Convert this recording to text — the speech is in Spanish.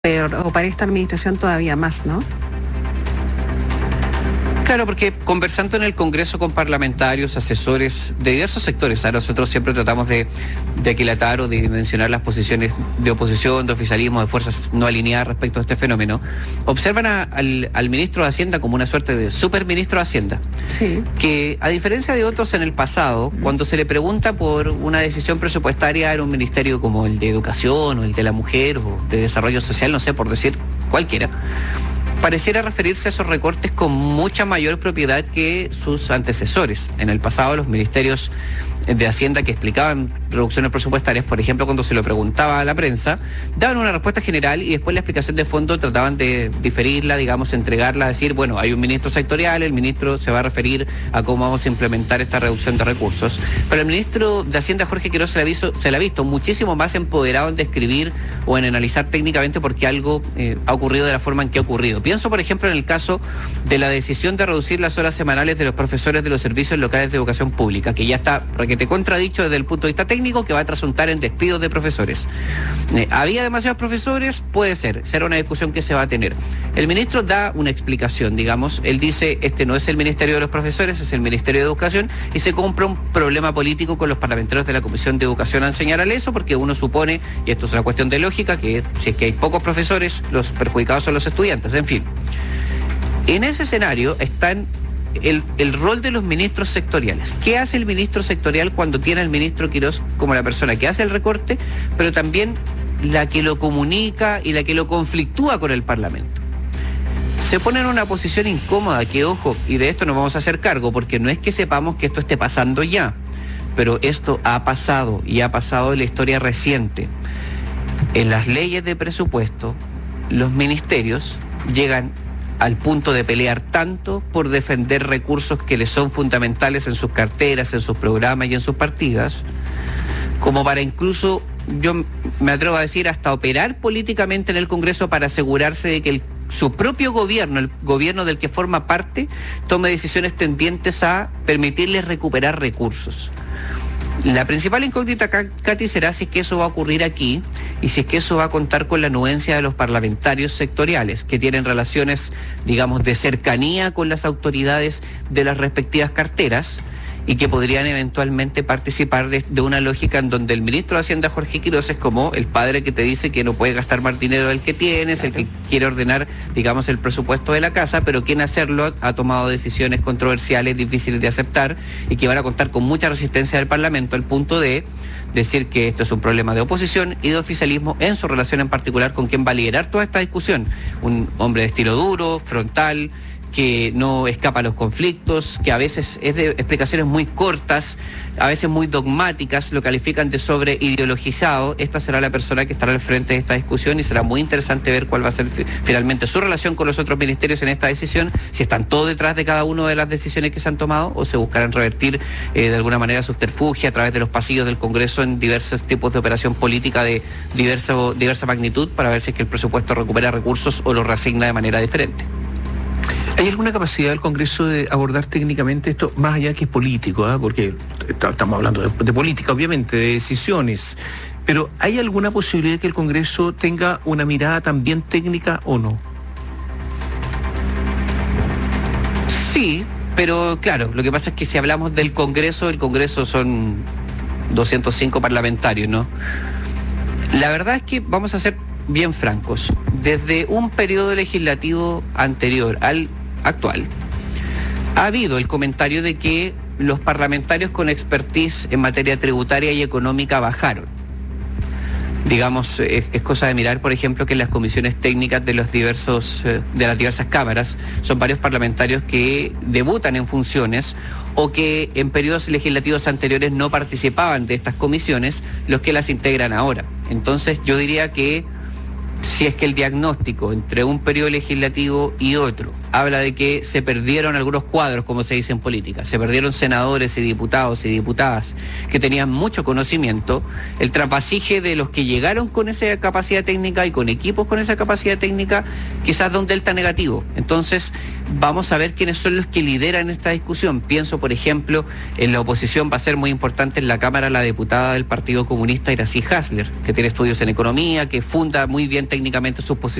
peor, o para esta administración todavía más, ¿no? Claro, porque conversando en el Congreso con parlamentarios, asesores de diversos sectores, nosotros siempre tratamos de aquilatar o de dimensionar las posiciones de oposición, de oficialismo, de fuerzas no alineadas respecto a este fenómeno. Observan al ministro de Hacienda como una suerte de superministro de Hacienda. Sí. Que a diferencia de otros en el pasado, cuando se le pregunta por una decisión presupuestaria en un ministerio como el de Educación o el de la Mujer o de Desarrollo Social, no sé, por decir cualquiera, pareciera referirse a esos recortes con mucha mayor propiedad que sus antecesores. En el pasado, los ministerios de Hacienda que explicaban reducciones presupuestarias, por ejemplo, cuando se lo preguntaba a la prensa, daban una respuesta general y después la explicación de fondo trataban de diferirla, digamos, entregarla, decir, bueno, hay un ministro sectorial, el ministro se va a referir a cómo vamos a implementar esta reducción de recursos. Pero el ministro de Hacienda, Jorge Quiroz, se la ha visto muchísimo más empoderado en describir o en analizar técnicamente por qué algo ha ocurrido de la forma en que ha ocurrido. Pienso, por ejemplo, en el caso de la decisión de reducir las horas semanales de los profesores de los servicios locales de educación pública, que ya está requete contradicho desde el punto de vista técnico, que va a trasuntar en despidos de profesores. ¿Había demasiados profesores? Puede ser, será una discusión que se va a tener. El ministro da una explicación, digamos, él dice, este no es el Ministerio de los Profesores, es el Ministerio de Educación, y se compra un problema político con los parlamentarios de la Comisión de Educación a señalar eso, porque uno supone, y esto es una cuestión de lógica, que si es que hay pocos profesores, los perjudicados son los estudiantes, en fin. En ese escenario están el rol de los ministros sectoriales. ¿Qué hace el ministro sectorial cuando tiene al ministro Quiroz como la persona que hace el recorte, pero también la que lo comunica y la que lo conflictúa con el Parlamento? Se pone en una posición incómoda que, ojo, y de esto nos vamos a hacer cargo, porque no es que sepamos que esto esté pasando ya, pero esto ha pasado y ha pasado en la historia reciente. En las leyes de presupuesto, los ministerios llegan al punto de pelear tanto por defender recursos que les son fundamentales en sus carteras, en sus programas y en sus partidas, como para incluso, yo me atrevo a decir, hasta operar políticamente en el Congreso para asegurarse de que su propio gobierno, el gobierno del que forma parte, tome decisiones tendientes a permitirles recuperar recursos. La principal incógnita, Katy, será si es que eso va a ocurrir aquí y si es que eso va a contar con la anuencia de los parlamentarios sectoriales, que tienen relaciones, digamos, de cercanía con las autoridades de las respectivas carteras y que podrían eventualmente participar de una lógica en donde el ministro de Hacienda, Jorge Quiroz, es como el padre que te dice que no puede gastar más dinero del que tienes, el que quiere ordenar, digamos, el presupuesto de la casa, pero quien hacerlo ha tomado decisiones controversiales, difíciles de aceptar y que van a contar con mucha resistencia del Parlamento, al punto de decir que esto es un problema de oposición y de oficialismo en su relación en particular con quien va a liderar toda esta discusión. Un hombre de estilo duro, frontal, que no escapa a los conflictos, que a veces es de explicaciones muy cortas, a veces muy dogmáticas, lo califican de sobreideologizado. Esta será la persona que estará al frente de esta discusión y será muy interesante ver cuál va a ser finalmente su relación con los otros ministerios en esta decisión, si están todos detrás de cada una de las decisiones que se han tomado o se buscarán revertir de alguna manera subterfugia a través de los pasillos del Congreso en diversos tipos de operación política de diversa magnitud para ver si es que el presupuesto recupera recursos o lo reasigna de manera diferente. ¿Hay alguna capacidad del Congreso de abordar técnicamente esto, más allá que es político? Porque estamos hablando de política, obviamente, de decisiones, pero ¿hay alguna posibilidad de que el Congreso tenga una mirada también técnica o no? Sí, pero claro, lo que pasa es que si hablamos del Congreso, el Congreso son 205 parlamentarios, ¿no? La verdad es que vamos a ser bien francos. Desde un periodo legislativo anterior al actual, ha habido el comentario de que los parlamentarios con expertise en materia tributaria y económica bajaron. Digamos, es cosa de mirar, por ejemplo, que en las comisiones técnicas de las diversas cámaras son varios parlamentarios que debutan en funciones o que en periodos legislativos anteriores no participaban de estas comisiones, los que las integran ahora. Entonces, yo diría que si es que el diagnóstico entre un periodo legislativo y otro habla de que se perdieron algunos cuadros, como se dice en política, se perdieron senadores y diputados y diputadas que tenían mucho conocimiento, el trasvasije de los que llegaron con esa capacidad técnica y con equipos con esa capacidad técnica, quizás da un delta negativo. Entonces, vamos a ver quiénes son los que lideran esta discusión. Pienso, por ejemplo, en la oposición va a ser muy importante en la Cámara la diputada del Partido Comunista, Iracy Hasler, que tiene estudios en economía, que funda muy bien técnicamente sus posiciones.